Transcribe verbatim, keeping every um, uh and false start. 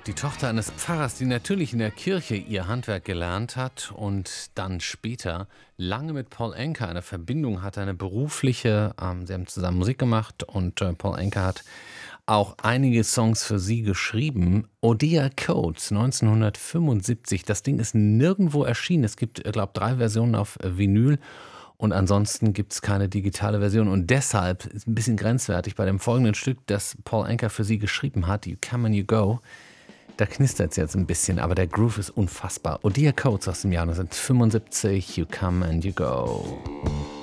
Die Tochter eines Pfarrers, die natürlich in der Kirche ihr Handwerk gelernt hat und dann später lange mit Paul Anka eine Verbindung hatte, eine berufliche. Ähm, sie haben zusammen Musik gemacht und äh, Paul Anka hat auch einige Songs für sie geschrieben. Odia Coates neunzehnhundertfünfundsiebzig. Das Ding ist nirgendwo erschienen. Es gibt, ich glaube, drei Versionen auf äh, Vinyl. Und ansonsten gibt es keine digitale Version. Und deshalb ist ein bisschen grenzwertig bei dem folgenden Stück, das Paul Anka für sie geschrieben hat, You Come and You Go. Da knistert es jetzt ein bisschen, aber der Groove ist unfassbar. Odia Coates aus dem Jahr neunzehnhundertfünfundsiebzig, You Come and You Go.